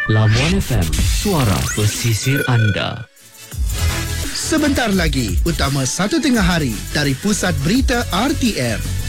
Labuan FM, suara pesisir anda. Sebentar lagi, utama 1 tengah hari dari Pusat Berita RTM.